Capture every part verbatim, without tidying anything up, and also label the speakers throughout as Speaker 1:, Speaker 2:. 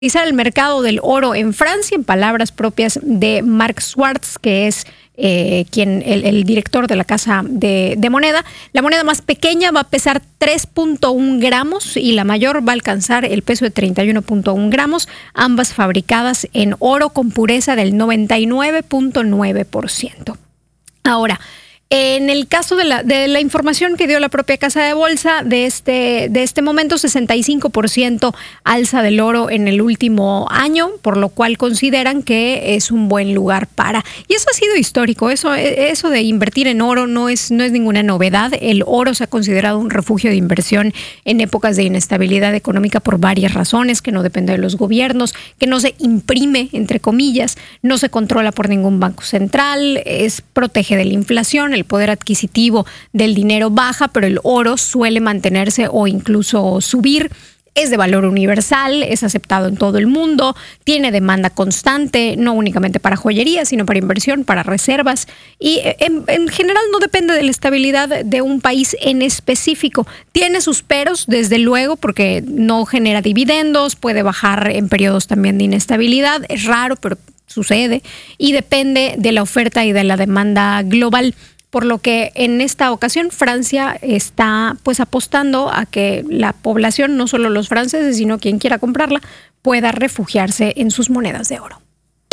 Speaker 1: el mercado del oro en Francia, en palabras propias de Marc Schwartz, que es eh, quien el, el director de la casa de, de moneda. La moneda más pequeña va a pesar tres punto uno gramos y la mayor va a alcanzar el peso de treinta y uno punto uno gramos, ambas fabricadas en oro con pureza del noventa y nueve punto nueve por ciento. Ahora, en el caso de la, de la información que dio la propia casa de bolsa de este, de este momento, sesenta y cinco por ciento alza del oro en el último año, por lo cual consideran que es un buen lugar para. Y eso ha sido histórico, eso, eso de invertir en oro no es, no es ninguna novedad. El oro se ha considerado un refugio de inversión en épocas de inestabilidad económica por varias razones, que no depende de los gobiernos, que no se imprime, entre comillas, no se controla por ningún banco central, es protege de la inflación, el poder adquisitivo del dinero baja, pero el oro suele mantenerse o incluso subir. Es de valor universal, es aceptado en todo el mundo, tiene demanda constante, no únicamente para joyería, sino para inversión, para reservas. Y en, en general no depende de la estabilidad de un país en específico. Tiene sus peros, desde luego, porque no genera dividendos, puede bajar en periodos también de inestabilidad. Es raro, pero sucede. Y depende de la oferta y de la demanda global. Por lo que en esta ocasión Francia está pues apostando a que la población, no solo los franceses, sino quien quiera comprarla, pueda refugiarse en sus monedas de oro.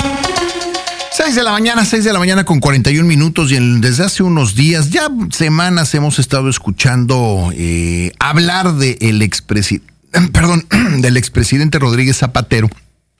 Speaker 2: seis de la mañana, seis de la mañana con cuarenta y un minutos, y en, desde hace unos días, ya semanas, hemos estado escuchando eh, hablar de el expresi- perdón, del expresidente Rodríguez Zapatero.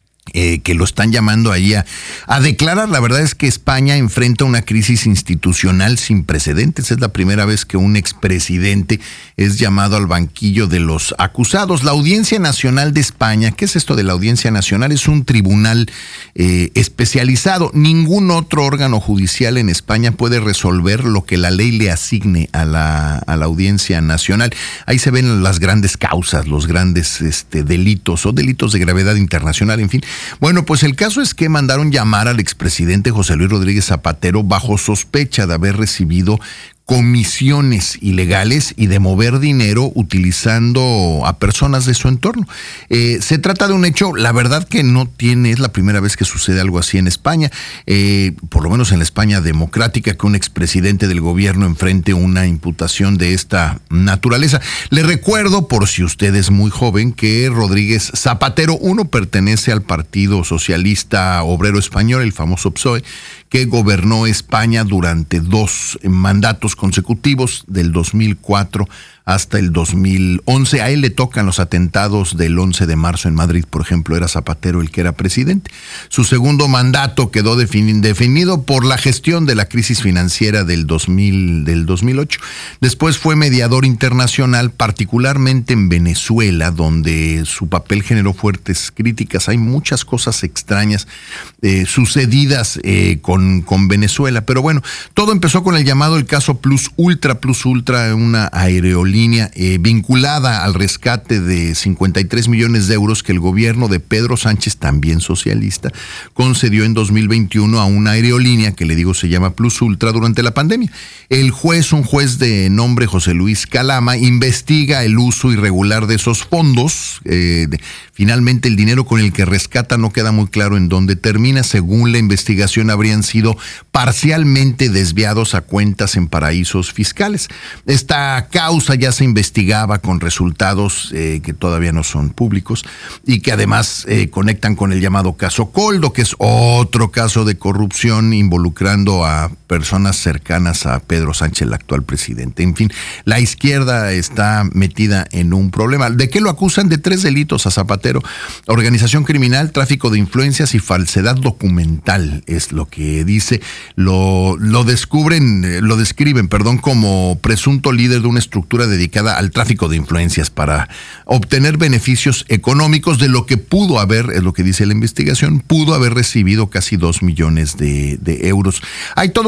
Speaker 2: Eh, que lo están llamando ahí a, a declarar. La verdad es que España enfrenta una crisis institucional sin precedentes. Es la primera vez que un expresidente es llamado al banquillo de los acusados. La Audiencia Nacional de España, ¿qué es esto de la Audiencia Nacional? Es un tribunal eh, especializado. Ningún otro órgano judicial en España puede resolver lo que la ley le asigne a la, a la Audiencia Nacional. Ahí se ven las grandes causas, los grandes este, delitos o delitos de gravedad internacional, en fin. Bueno, pues el caso es que mandaron llamar al expresidente José Luis Rodríguez Zapatero bajo sospecha de haber recibido comisiones ilegales y de mover dinero utilizando a personas de su entorno. Eh, se trata de un hecho, la verdad que no tiene, es la primera vez que sucede algo así en España, eh, por lo menos en la España democrática, que un expresidente del gobierno enfrente una imputación de esta naturaleza. Le recuerdo, por si usted es muy joven, que Rodríguez Zapatero, uno, pertenece al Partido Socialista Obrero Español, el famoso P S O E, que gobernó España durante dos mandatos consecutivos, del dos mil cuatro hasta el dos mil once. A él le tocan los atentados del once de marzo en Madrid, por ejemplo. Era Zapatero el que era presidente. Su segundo mandato quedó definido por la gestión de la crisis financiera del dos mil, del dos mil ocho. Después fue mediador internacional, particularmente en Venezuela, donde su papel generó fuertes críticas. Hay muchas cosas extrañas eh, sucedidas eh, con, con Venezuela. Pero bueno, todo empezó con el llamado el caso Plus Ultra. Plus Ultra, una aerolínea línea eh, vinculada al rescate de cincuenta y tres millones de euros que el gobierno de Pedro Sánchez, también socialista, concedió en dos mil veintiuno a una aerolínea que le digo se llama Plus Ultra durante la pandemia. El juez, un juez de nombre José Luis Calama, investiga el uso irregular de esos fondos. Eh, de, finalmente el dinero con el que rescata no queda muy claro en dónde termina. Según la investigación, habrían sido parcialmente desviados a cuentas en paraísos fiscales. Esta causa ya se investigaba con resultados eh, que todavía no son públicos y que además eh, conectan con el llamado caso Coldo, que es otro caso de corrupción involucrando a personas cercanas a Pedro Sánchez, el actual presidente. En fin, la izquierda está metida en un problema. ¿De qué lo acusan? De tres delitos a Zapatero: organización criminal, tráfico de influencias y falsedad documental, es lo que dice. Lo, lo descubren, lo describen, perdón, como presunto líder de una estructura dedicada al tráfico de influencias para obtener beneficios económicos, de lo que pudo haber, es lo que dice la investigación, pudo haber recibido casi dos millones de, de euros. Hay toda una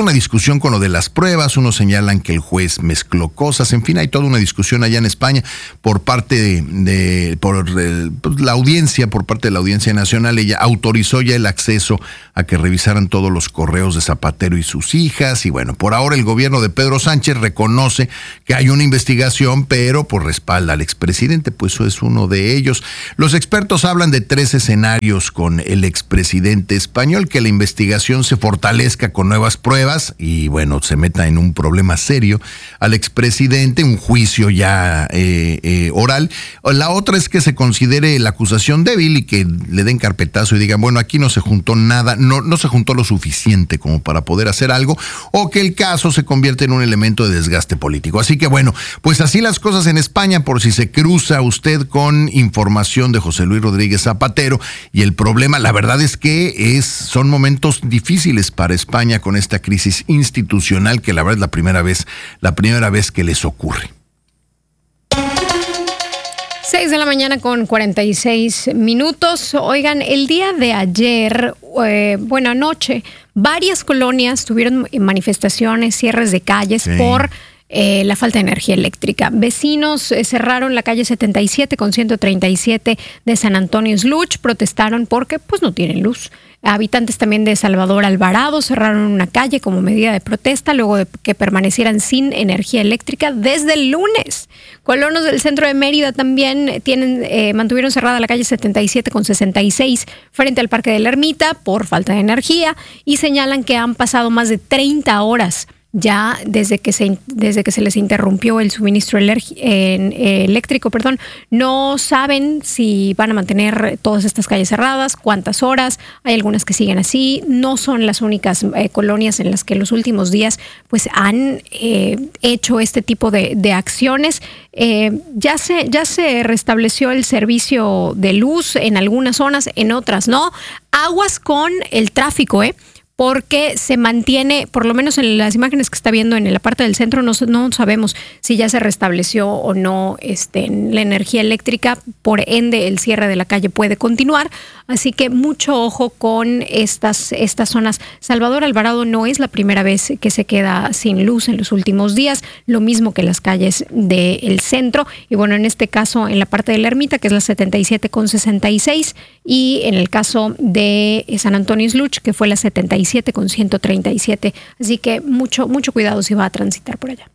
Speaker 2: una discusión con lo de las pruebas, unos señalan que el juez mezcló cosas, en fin, hay toda una discusión allá en España por parte de, de por el, pues, la audiencia, por parte de la Audiencia Nacional. Ella autorizó ya el acceso a que revisaran todos los correos de Zapatero y sus hijas, y bueno, por ahora el gobierno de Pedro Sánchez reconoce que hay una investigación, pero por respalda al expresidente, pues eso es uno de ellos. Los expertos hablan de tres escenarios con el expresidente español: que la investigación se fortalezca con nuevas pruebas y bueno, se meta en un problema serio al expresidente, un juicio ya eh, eh, oral. La otra es que se considere la acusación débil y que le den carpetazo y digan, bueno, aquí no se juntó nada, no, no se juntó lo suficiente como para poder hacer algo, o que el caso se convierte en un elemento de desgaste político. Así que bueno, pues así las cosas en España, por si se cruza usted con información de José Luis Rodríguez Zapatero. Y el problema, la verdad es que es, son momentos difíciles para España con esta crisis institucional que la verdad es la primera vez, la primera vez que les ocurre.
Speaker 1: seis de la mañana con cuarenta y seis minutos. Oigan, el día de ayer, eh, bueno, anoche, varias colonias tuvieron manifestaciones, cierres de calles sí. por eh, la falta de energía eléctrica. Vecinos eh, cerraron la calle setenta y siete con ciento treinta y siete de San Antonio Isluch, protestaron porque pues no tienen luz. Habitantes también de Salvador Alvarado cerraron una calle como medida de protesta luego de que permanecieran sin energía eléctrica desde el lunes. Colonos del centro de Mérida también tienen, eh, mantuvieron cerrada la calle setenta y siete con sesenta y seis frente al Parque de la Ermita por falta de energía y señalan que han pasado más de treinta horas ya desde que se desde que se les interrumpió el suministro elergi, eh, eléctrico, perdón. No saben si van a mantener todas estas calles cerradas, cuántas horas. Hay algunas que siguen así. No son las únicas eh, colonias en las que los últimos días pues han eh, hecho este tipo de, de acciones. Eh, ya se ya se restableció el servicio de luz en algunas zonas, en otras no. Aguas con el tráfico, eh. porque se mantiene, por lo menos en las imágenes que está viendo en la parte del centro, no, no sabemos si ya se restableció o no este, la energía eléctrica, por ende el cierre de la calle puede continuar, así que mucho ojo con estas, estas zonas. Salvador Alvarado no es la primera vez que se queda sin luz en los últimos días, lo mismo que las calles del centro, y bueno, en este caso en la parte de la Ermita, que es la setenta y siete con sesenta y seis, y en el caso de San Antonio Isluch, que fue la setenta y siete con ciento treinta y siete. Así que mucho, mucho cuidado si va a transitar por allá.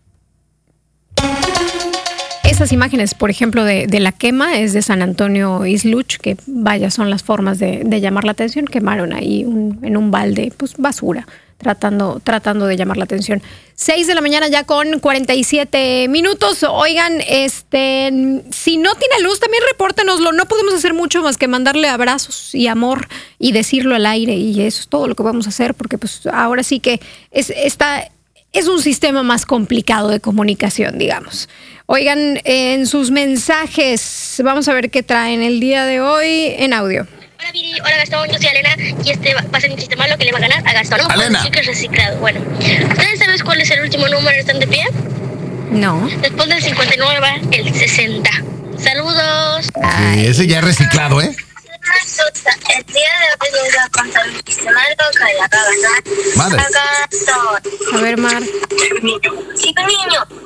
Speaker 1: Esas imágenes, por ejemplo, de, de la quema es de San Antonio Isluch, que vaya, son las formas de, de llamar la atención. Quemaron ahí un, en un balde, pues basura, tratando, tratando de llamar la atención. seis de la mañana ya con cuarenta y siete minutos. Oigan, este, si no tiene luz, también repórtenoslo. No podemos hacer mucho más que mandarle abrazos y amor y decirlo al aire, y eso es todo lo que vamos a hacer, porque pues ahora sí que es, está, es un sistema más complicado de comunicación, digamos. Oigan, en sus mensajes, vamos a ver qué traen el día de hoy en audio.
Speaker 3: Hola Viri, hola Gastón, yo soy Alena y este va a ser un chiste malo que le va a ganar a Gastón. No puedo decir que es reciclado. Bueno, ¿ustedes saben cuál es el último número? ¿Están de pie?
Speaker 1: No.
Speaker 3: Después del cincuenta y nueve va el sesenta. Saludos.
Speaker 2: Sí, ese ya es reciclado, ¿eh?
Speaker 3: El día de hoy les voy a contar un chiste malo que le va a ganar
Speaker 2: Madre.
Speaker 3: a Gastón.
Speaker 1: A ver, Mar.
Speaker 3: Chico niño,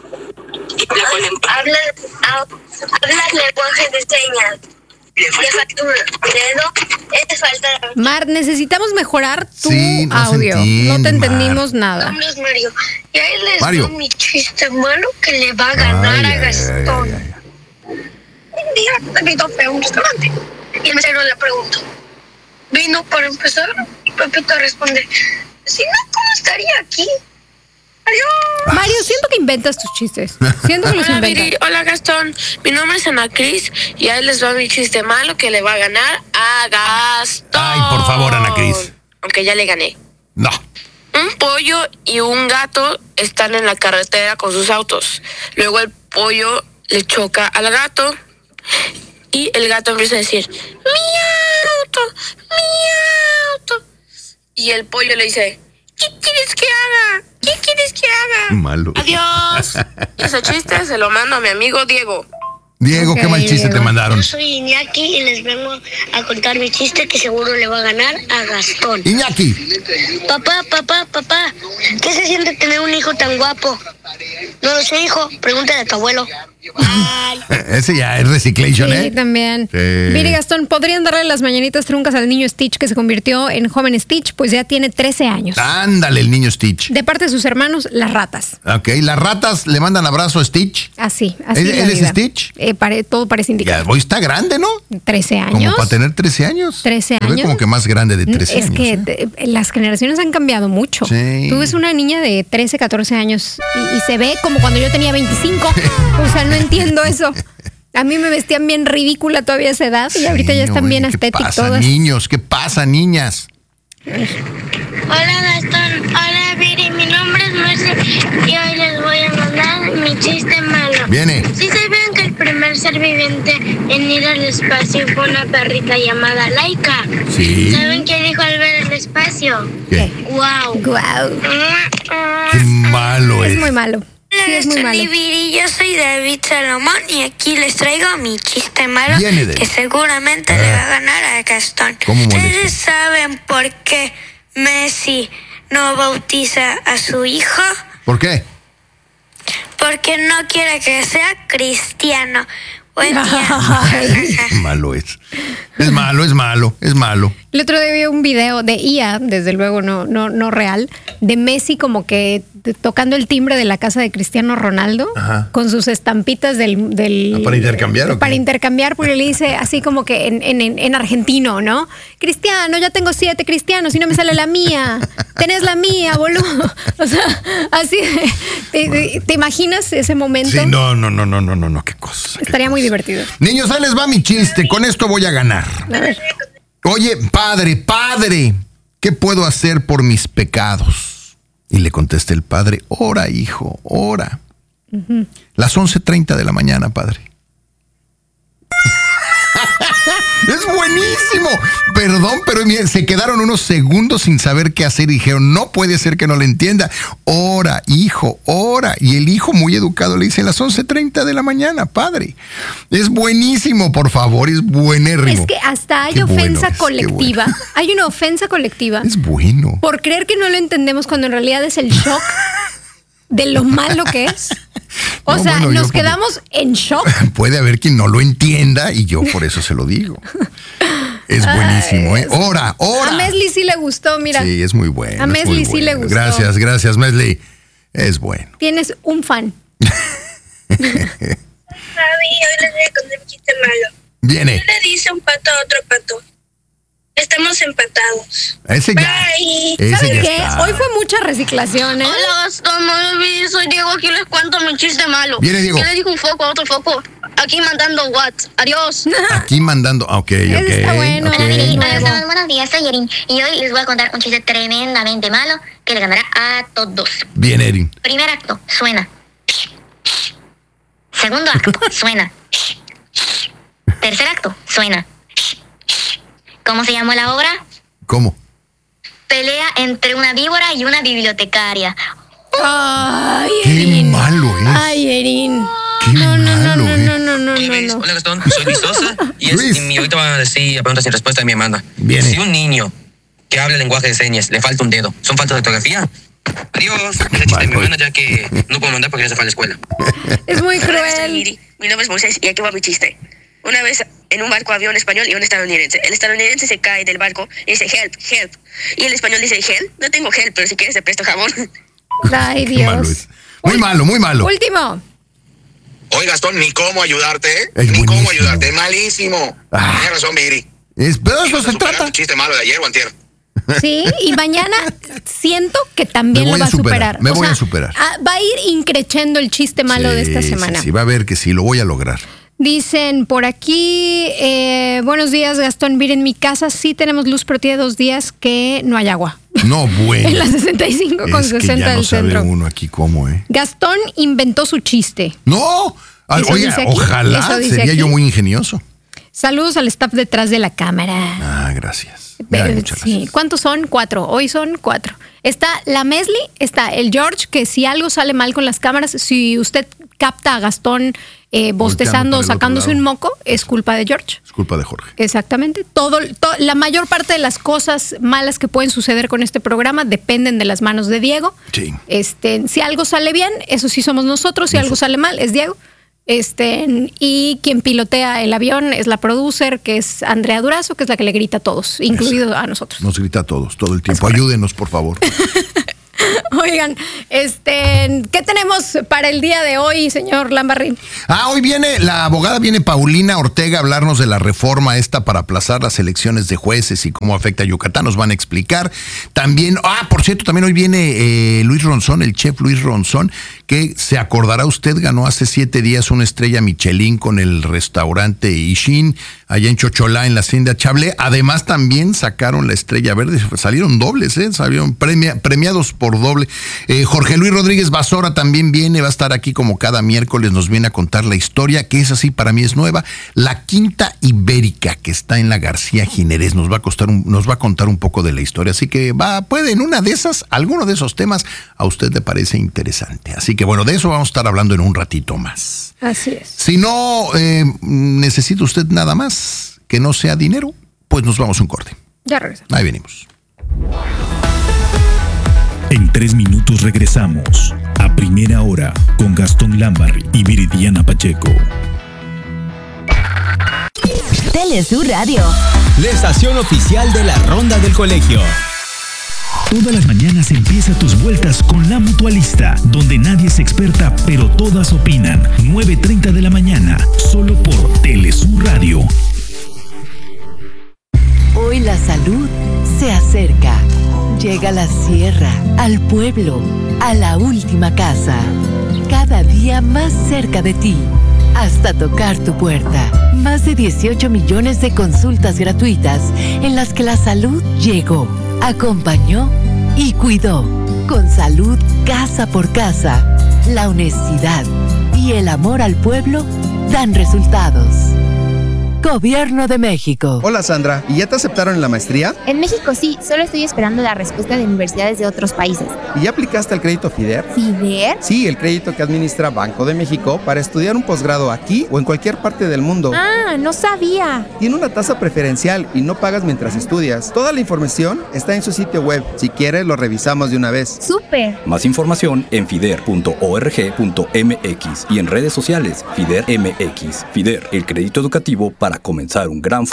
Speaker 3: habla, habla lenguaje de señas. Le falta un dedo, le falta...
Speaker 1: Mar, necesitamos mejorar tu
Speaker 2: sí, no
Speaker 1: audio.
Speaker 2: Entiende,
Speaker 1: no te entendimos
Speaker 2: Mar.
Speaker 1: nada.
Speaker 3: Nombre es Mario. Y ahí les
Speaker 2: Mario.
Speaker 3: doy mi chiste malo que le va a ganar
Speaker 2: Ay,
Speaker 3: a Gastón.
Speaker 2: ay, ay, ay.
Speaker 3: Un día Pepito fue a un restaurante y el mesero le preguntó: ¿vino para empezar? Y Pepito responde: si no, ¿cómo estaría aquí? Adiós.
Speaker 1: Mario, siento que inventas tus chistes. Siento que los
Speaker 4: Hola,
Speaker 1: inventas.
Speaker 4: Viri. Hola, Gastón. Mi nombre es Ana Cris y ahí les va mi chiste malo que le va a ganar a Gastón.
Speaker 2: Ay, por favor, Ana Cris.
Speaker 4: Aunque ya le gané.
Speaker 2: No.
Speaker 4: Un pollo y un gato están en la carretera con sus autos. Luego el pollo le choca al gato y el gato empieza a decir: ¡mi auto! ¡mi auto! Y el pollo le dice: ¿qué quieres que haga? ¿Qué quieres que haga?
Speaker 2: Malo.
Speaker 4: Adiós. Ese chiste se lo mando a mi amigo Diego.
Speaker 2: Diego,
Speaker 1: Ok,
Speaker 2: qué mal chiste
Speaker 1: Diego.
Speaker 2: te mandaron.
Speaker 3: Yo soy Iñaki y les vengo a contar mi chiste que seguro le va a ganar a Gastón.
Speaker 2: Iñaki.
Speaker 3: Papá, papá, papá, ¿qué se siente tener un hijo tan guapo? No lo sé, hijo, pregúntale a tu abuelo. Ay.
Speaker 2: Ese ya es reciclation,
Speaker 1: Sí,
Speaker 2: ¿eh?
Speaker 1: también.
Speaker 2: Sí.
Speaker 1: Viri Gastón, ¿podrían darle las mañanitas truncas al niño Stitch que se convirtió en joven Stitch? Pues ya tiene trece años.
Speaker 2: Ándale, el niño Stitch.
Speaker 1: De parte de sus hermanos, las ratas.
Speaker 2: Ok, las ratas le mandan abrazo a Stitch.
Speaker 1: Así, así.
Speaker 2: ¿Él-
Speaker 1: es la
Speaker 2: él es
Speaker 1: vida.
Speaker 2: Stitch?
Speaker 1: Eh, pare- todo parece
Speaker 2: Ya,
Speaker 1: indicar.
Speaker 2: hoy está grande, ¿no?
Speaker 1: trece
Speaker 2: Como
Speaker 1: años.
Speaker 2: para tener trece años.
Speaker 1: trece
Speaker 2: Se ve
Speaker 1: años.
Speaker 2: como que más grande de trece
Speaker 1: es
Speaker 2: años.
Speaker 1: que
Speaker 2: ¿eh?
Speaker 1: te- las generaciones han cambiado mucho.
Speaker 2: Sí.
Speaker 1: Tú ves una niña de trece, catorce años y, y se ve como cuando yo tenía veinticinco. O sea, no entiendo eso. A mí me vestían bien ridícula todavía a esa edad y ahorita ya
Speaker 2: Sí,
Speaker 1: están
Speaker 2: oye,
Speaker 1: bien
Speaker 2: ¿qué
Speaker 1: estéticas
Speaker 2: pasa,
Speaker 1: todas.
Speaker 2: niños? ¿Qué pasa, niñas?
Speaker 3: Hola Gastón, hola Viri, mi nombre es Mercy y hoy les voy a mandar mi chiste malo.
Speaker 2: Viene.
Speaker 3: ¿Sí sabían que el primer ser viviente en ir al espacio fue una perrita llamada Laika?
Speaker 2: Sí.
Speaker 3: ¿Saben qué dijo al ver el espacio?
Speaker 2: ¿Qué?
Speaker 3: ¡Wow!
Speaker 1: Guau.
Speaker 2: Qué malo
Speaker 1: Es
Speaker 2: es.
Speaker 1: muy malo. Sí, es muy malo.
Speaker 4: Yo soy David Salomón y aquí les traigo mi chiste malo
Speaker 2: Viene, David.
Speaker 4: que seguramente le va a ganar a Gastón.
Speaker 2: ¿Cómo molesta?
Speaker 4: ¿Ustedes saben por qué Messi no bautiza a su hijo?
Speaker 2: ¿Por qué?
Speaker 4: Porque no quiere que sea cristiano. Buen día.
Speaker 2: Qué malo es. Es malo, es malo, es malo.
Speaker 1: El otro día vi un video de I A, desde luego no, no, no real, de Messi como que t- tocando el timbre de la casa de Cristiano Ronaldo
Speaker 2: Ajá.
Speaker 1: con sus estampitas del... del
Speaker 2: Ah, ¿para intercambiar o qué?
Speaker 1: Para intercambiar, porque le dice así como que en, en, en- en argentino, ¿no? Cristiano, ya tengo siete cristianos y no me sale la mía. Tenés la mía, boludo. O sea, así de- ¿Te, te- te imaginas ese momento?
Speaker 2: Sí, no, no, no, no, no, no, no, qué cosa. qué
Speaker 1: Estaría muy
Speaker 2: cosa.
Speaker 1: divertido.
Speaker 2: Niños, ahí les va mi chiste. Con esto voy a ganar.
Speaker 1: A ver.
Speaker 2: Oye, padre, padre, ¿qué puedo hacer por mis pecados? Y le contesta el padre, ora, hijo, ora. Las once treinta de la mañana, padre. Es buenísimo. Perdón, pero miren, se quedaron unos segundos sin saber qué hacer y dijeron, no puede ser que no le entienda. Ora, hijo, ora. Y el hijo muy educado le dice, las once treinta de la mañana, padre. Es buenísimo, por favor, es buenérrimo.
Speaker 1: Es que hasta hay
Speaker 2: Qué bueno
Speaker 1: ofensa
Speaker 2: es, qué
Speaker 1: colectiva.
Speaker 2: bueno.
Speaker 1: Hay una ofensa colectiva
Speaker 2: Es bueno.
Speaker 1: por creer que no lo entendemos cuando en realidad es el shock de lo malo que es. O
Speaker 2: No,
Speaker 1: sea,
Speaker 2: bueno, yo
Speaker 1: nos
Speaker 2: porque-
Speaker 1: quedamos en shock.
Speaker 2: Puede haber quien no lo entienda y yo por eso se lo digo. Es buenísimo, ¿eh? Ora, ora.
Speaker 1: A Mesli sí le gustó, mira.
Speaker 2: Sí, es muy bueno.
Speaker 1: A
Speaker 2: es
Speaker 1: Mesli
Speaker 2: muy
Speaker 1: sí le
Speaker 2: bueno.
Speaker 1: gustó.
Speaker 2: Gracias, gracias, Mesli. Es bueno.
Speaker 1: Tienes un fan.
Speaker 3: Javi, hoy les voy a contar un chiste malo.
Speaker 2: Viene.
Speaker 3: ¿Qué le dice un pato a otro pato? Estamos empatados.
Speaker 2: Ese ya.
Speaker 3: Bye.
Speaker 2: Ese
Speaker 1: ¿Saben
Speaker 2: ya
Speaker 1: qué?
Speaker 2: está.
Speaker 1: Hoy fue mucha reciclación, ¿eh?
Speaker 3: Hola Gastón, soy Diego, aquí les cuento mi chiste malo.
Speaker 2: Viene, Diego.
Speaker 3: ¿Qué le dijo un foco a otro foco? Aquí mandando watts. Adiós.
Speaker 2: Aquí mandando. Ok, ok.
Speaker 1: Ese está bueno.
Speaker 2: ok.
Speaker 1: Hola, Viri.
Speaker 5: Buenos días, buenos días, soy Erin y hoy les voy a contar un chiste tremendamente malo que le ganará a todos.
Speaker 2: Bien, Erin.
Speaker 5: Primer acto, suena. Segundo acto, suena. Tercer acto, suena. ¿Cómo se llamó la obra?
Speaker 2: ¿Cómo?
Speaker 5: Pelea entre una víbora y una bibliotecaria.
Speaker 1: Ay,
Speaker 2: Qué
Speaker 1: Erin.
Speaker 2: malo es.
Speaker 1: Ay, Erin.
Speaker 2: Qué
Speaker 1: No, no, no,
Speaker 2: malo,
Speaker 1: no,
Speaker 2: ¿eh?
Speaker 1: no, no, no,
Speaker 6: Hola,
Speaker 1: no,
Speaker 6: Luis.
Speaker 1: no.
Speaker 6: Hola, Gastón. Soy Luis Sosa y, es,
Speaker 2: Luis.
Speaker 6: y ahorita va a decir a preguntas sin respuesta de mi hermana.
Speaker 2: Viene.
Speaker 6: Si un niño que habla lenguaje de señas le falta un dedo, ¿son faltas de ortografía? Adiós. Ese chiste de mi
Speaker 2: Malo.
Speaker 6: hermana ya que no puedo mandar porque ya se fue a la escuela.
Speaker 1: Es muy
Speaker 7: Hola, soy
Speaker 1: cruel.
Speaker 7: Miri. Mi nombre es Moisés y aquí va mi chiste. Una vez en un barco había un español y un estadounidense. El estadounidense se cae del barco y dice help, help. Y el español dice help, no tengo help, pero si quieres te presto jabón.
Speaker 1: Ay,
Speaker 2: Qué malo
Speaker 1: Dios.
Speaker 2: es. Muy malo, muy malo.
Speaker 1: Último.
Speaker 8: Oye, Gastón, ni cómo ayudarte, ¿eh?
Speaker 2: Es
Speaker 8: Ni
Speaker 2: buenísimo.
Speaker 8: cómo ayudarte, malísimo.
Speaker 2: Ah.
Speaker 8: Tienes razón, Viri.
Speaker 2: Es, pero eso se
Speaker 8: Superar
Speaker 2: trata.
Speaker 8: tu chiste malo de ayer o antier.
Speaker 1: Sí, y mañana siento que también
Speaker 2: Me
Speaker 1: lo
Speaker 2: voy
Speaker 1: va
Speaker 2: a
Speaker 1: a superar.
Speaker 2: superar, me
Speaker 1: O
Speaker 2: voy
Speaker 1: sea,
Speaker 2: a superar.
Speaker 1: ah, va a ir increchendo el chiste malo de esta
Speaker 2: Sí, sí,
Speaker 1: semana.
Speaker 2: Sí, va a ver que sí, lo voy a lograr.
Speaker 1: Dicen por aquí, eh, buenos días Gastón, miren, en mi casa sí tenemos luz, pero tiene dos días que no hay agua.
Speaker 2: No, bueno.
Speaker 1: En la sesenta y cinco con
Speaker 2: es que
Speaker 1: sesenta
Speaker 2: ya no
Speaker 1: del
Speaker 2: sabe
Speaker 1: centro.
Speaker 2: uno aquí cómo, ¿eh?
Speaker 1: Gastón inventó su chiste.
Speaker 2: No. Ah,
Speaker 1: Eso
Speaker 2: oiga,
Speaker 1: dice aquí,
Speaker 2: ojalá
Speaker 1: eso dice
Speaker 2: sería
Speaker 1: aquí.
Speaker 2: yo muy ingenioso.
Speaker 1: Saludos al staff detrás de la cámara.
Speaker 2: Ah, gracias. Ay,
Speaker 1: Eh,
Speaker 2: muchas
Speaker 1: sí.
Speaker 2: gracias.
Speaker 1: ¿Cuántos son? Cuatro. Hoy son cuatro. Está la Mesli, está el George, que si algo sale mal con las cámaras, si usted capta a Gastón eh, bostezando o
Speaker 2: para el otro
Speaker 1: sacándose
Speaker 2: lado.
Speaker 1: un moco, es culpa de George.
Speaker 2: Es culpa de Jorge.
Speaker 1: Exactamente. Todo, to- la mayor parte de las cosas malas que pueden suceder con este programa dependen de las manos de Diego.
Speaker 2: Sí.
Speaker 1: Este, si algo sale bien, eso sí somos nosotros. Si algo sale mal, es Diego. Este, y quien pilotea el avión es la producer, que es Andrea Durazo, que es la que le grita a todos, incluido a nosotros.
Speaker 2: Nos grita a todos, todo el tiempo. Ayúdenos, por favor.
Speaker 1: Oigan, este, ¿qué tenemos para el día de hoy, señor Lambarrín?
Speaker 2: Ah, hoy viene, la abogada viene Paulina Ortega a hablarnos de la reforma esta para aplazar las elecciones de jueces y cómo afecta a Yucatán. Nos van a explicar. También, ah, por cierto, también hoy viene eh, Luis Ronzón, el chef Luis Ronzón, que se acordará usted, ganó hace siete días una estrella Michelin con el restaurante Ishin, allá en Chocholá, en la hacienda Chablé. Además, también sacaron la estrella verde, salieron dobles, ¿eh? Salieron premia, premiados por doble. Eh, Jorge Luis Rodríguez Basora también viene, va a estar aquí como cada miércoles, nos viene a contar la historia, que es así, para mí es nueva, la Quinta Ibérica, que está en la García Ginerés, nos va a costar un, nos va a contar un poco de la historia, así que va, puede en una de esas, alguno de esos temas a usted le parece interesante, así que bueno, de eso vamos a estar hablando en un ratito más.
Speaker 1: Así es.
Speaker 2: Si no eh, necesita usted nada más que no sea dinero, pues nos vamos a un corte.
Speaker 1: Ya regresamos.
Speaker 2: Ahí venimos.
Speaker 9: En tres minutos regresamos a Primera Hora con Gastón Lambarri y Viridiana Pacheco.
Speaker 10: Telesur Radio.
Speaker 11: La estación oficial de la Ronda del Colegio.
Speaker 9: Todas las mañanas empieza tus vueltas con La Mutualista, donde nadie es experta, pero todas opinan. nueve treinta de la mañana, solo por Telesur Radio.
Speaker 10: Hoy la salud se acerca. Llega a la sierra, al pueblo, a la última casa. Cada día más cerca de ti, hasta tocar tu puerta. Más de dieciocho millones de consultas gratuitas en las que la salud llegó, acompañó y cuidó. Con salud casa por casa, la honestidad y el amor al pueblo dan resultados. Gobierno de México.
Speaker 12: Hola Sandra, ¿y ya te aceptaron en la maestría?
Speaker 13: En México sí, solo estoy esperando la respuesta de universidades de otros países.
Speaker 12: ¿Y ya aplicaste al crédito FIDER?
Speaker 13: ¿FIDER?
Speaker 12: Sí, el crédito que administra Banco de México para estudiar un posgrado aquí o en cualquier parte del mundo.
Speaker 13: Ah, no sabía.
Speaker 12: Tiene una tasa preferencial y no pagas mientras estudias. Toda la información está en su sitio web. Si quieres, lo revisamos de una vez.
Speaker 13: ¡Súper!
Speaker 14: Más información en fider punto org punto mx y en redes sociales FIDER M X. FIDER, el crédito educativo para comenzar un gran